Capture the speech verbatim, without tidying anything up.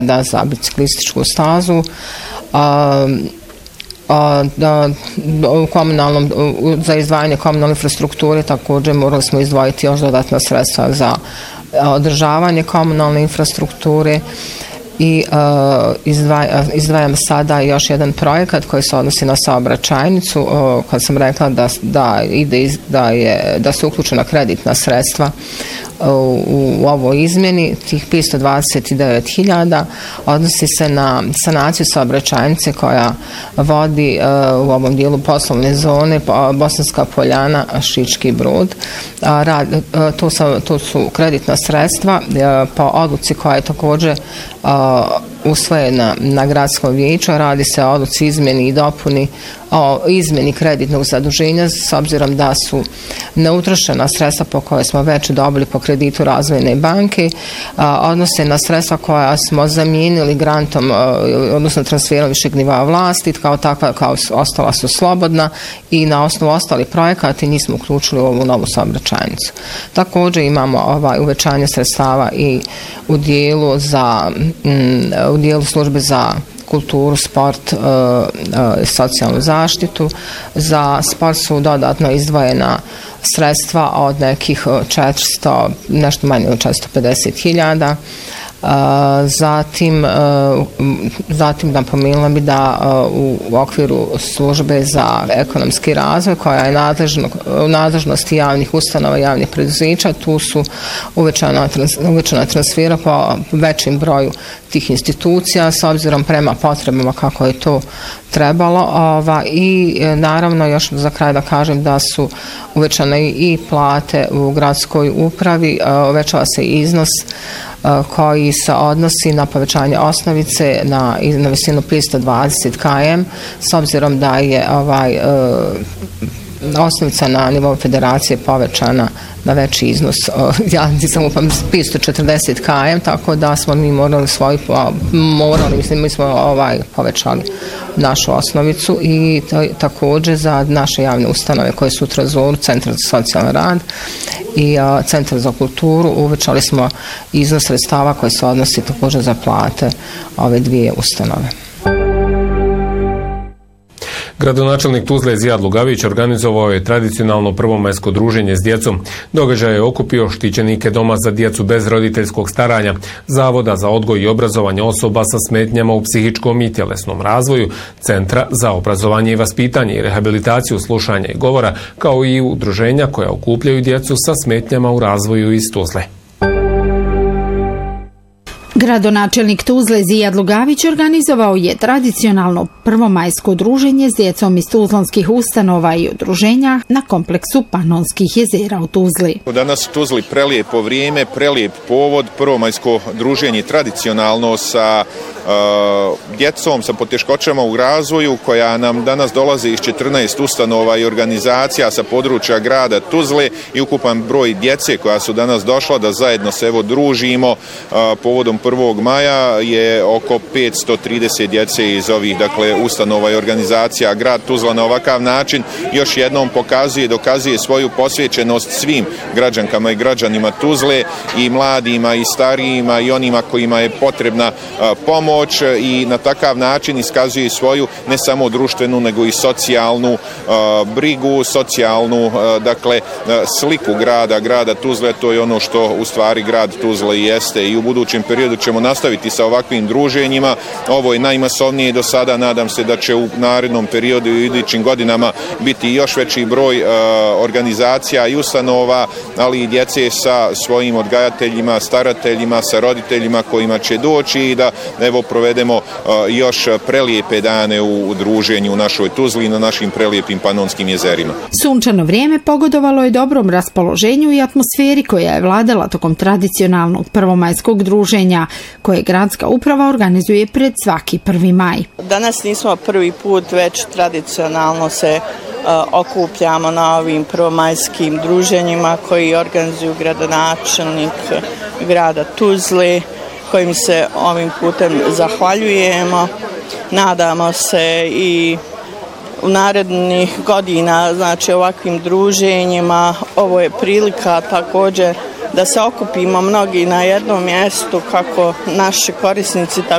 da za biciklističku stazu. A, a, da, u komunalnom, za izdvajanje komunalne infrastrukture također morali smo izdvojiti još dodatna sredstva za održavanje komunalne infrastrukture i uh, izdvaja, izdvajam sada još jedan projekat koji se odnosi na saobraćajnicu, uh, kad sam rekla da, da, ide iz, da, je, da su uključena kreditna sredstva uh, u, u ovoj izmjeni, tih petsto dvadeset devet hiljada odnosi se na sanaciju saobraćajnice koja vodi uh, u ovom dijelu poslovne zone Bosanska Poljana, Šički Brod. Uh, rad, uh, to, su, to su kreditna sredstva uh, po odluci koja je također uh, usvojena na gradskom vijeću. Radi se o odluci izmjeni i dopuni o izmjeni kreditnog zaduženja s obzirom da su neutrošena sredstva po koje smo već dobili po kreditu Razvojne banke, odnose na sredstva koja smo zamijenili grantom, odnosno transferom višeg nivoa vlasti, kao takva kao ostala su slobodna i na osnovu ostalih projekata nismo uključili u ovu novu saobraćajnicu. Također imamo ovaj uvećanje sredstava i u dijelu za mm, u dijelu službe za kulturu, sport, socijalnu zaštitu. Za sport su dodatno izdvojena sredstva od nekih četiristo, nešto manje od četiristo pedeset hiljada. Zatim, zatim napomenula bi da u okviru službe za ekonomski razvoj koja je nadležno, u nadležnosti javnih ustanova i javnih preduzeća, tu su uvećana, uvećana transfera po većim broju tih institucija s obzirom prema potrebama kako je to trebalo. Ova, i naravno još za kraj da kažem da su uvećane i plate u gradskoj upravi, uvećava se iznos koji se odnosi na povećanje osnovice na, na visinu petsto dvadeset kilometara s obzirom da je ovaj osnovica na nivou federacije povećana na veći iznos, ja nisam upam petsto četrdeset kilometara, tako da smo mi morali svoj, morali, mislim, mi smo ovaj povećali našu osnovicu i to, također za naše javne ustanove koje su u Trezoru, Centar za socijalni rad i a, Centar za kulturu, uvećali smo iznos sredstava koji se odnosi također za plate ove dvije ustanove. Gradonačelnik Tuzle Zijad Lugavić organizovao je tradicionalno prvomajsko druženje s djecom. Događaj je okupio štićenike Doma za djecu bez roditeljskog staranja, Zavoda za odgoj i obrazovanje osoba sa smetnjama u psihičkom i tjelesnom razvoju, Centra za obrazovanje i vaspitanje i rehabilitaciju slušanja i govora, kao i udruženja koja okupljaju djecu sa smetnjama u razvoju iz Tuzle. Gradonačelnik Tuzle Zijad Lugavić organizovao je tradicionalno prvomajsko druženje s djecom iz tuzlanskih ustanova i udruženja na kompleksu Panonskih jezera u Tuzli. Danas u Tuzli prelijepo vrijeme, prelijep povod, prvomajsko druženje tradicionalno sa uh, djecom sa poteškoćama u razvoju koja nam danas dolaze iz četrnaest ustanova i organizacija sa područja grada Tuzle i ukupan broj djece koja su danas došla da zajedno se evo družimo uh, povodom prvog maja je oko petsto trideset djece iz ovih dakle ustanova i organizacija. Grad Tuzla na ovakav način još jednom pokazuje, dokazuje svoju posvećenost svim građankama i građanima Tuzle, i mladima i starijima i onima kojima je potrebna a, pomoć, i na takav način iskazuje svoju ne samo društvenu nego i socijalnu a, brigu, socijalnu a, dakle a, sliku grada, grada Tuzle. To je ono što u stvari grad Tuzle jeste, i u budućem periodu ćemo nastaviti sa ovakvim druženjima. Ovo je najmasovnije do sada, nadam se da će u narednom periodu i idućim godinama biti još veći broj e, organizacija i ustanova, ali i djece sa svojim odgajateljima, starateljima, sa roditeljima kojima će doći i da evo provedemo e, još prelijepe dane u, u druženju u našoj Tuzli i na našim prelijepim Panonskim jezerima. Sunčano vrijeme pogodovalo je dobrom raspoloženju i atmosferi koja je vladala tokom tradicionalnog prvomajskog druženja koje gradska uprava organizuje pred svaki prvi maj. Danas nismo prvi put, već tradicionalno se uh, okupljamo na ovim prvomajskim druženjima koji organizuju gradonačelnik grada Tuzle, kojim se ovim putem zahvaljujemo. Nadamo se i u narednih godina, znači ovakvim druženjima, ovo je prilika također da se okupimo mnogi na jednom mjestu, kako naši korisnici, tako